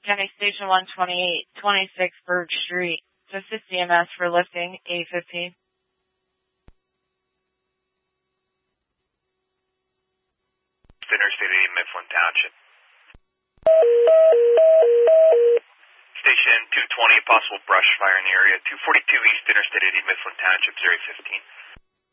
County Station 128, 26 Birch Street. To assist EMS for lifting, 815. Interstate 80, Mifflin Township. Station 220, possible brush fire in the area. 242 East Interstate 80, Mifflin Township, 015.